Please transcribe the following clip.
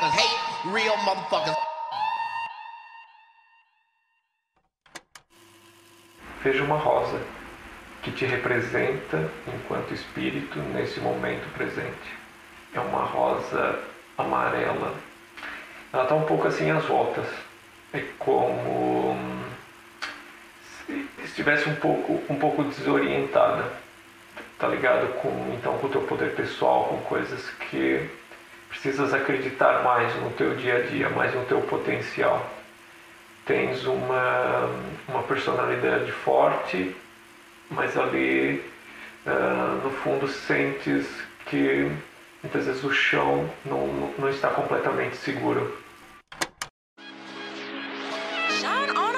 motherfuckers hate real motherfuckers. Veja uma rosa que te representa enquanto espírito nesse momento presente. É uma rosa amarela. Ela está um pouco assim às voltas. É como se estivesse um pouco desorientada. Tá ligado com o teu poder pessoal, com coisas que precisas acreditar mais no teu dia a dia, mais no teu potencial. Tens uma personalidade forte, mas ali no fundo sentes que muitas vezes o chão não está completamente seguro. Shine on.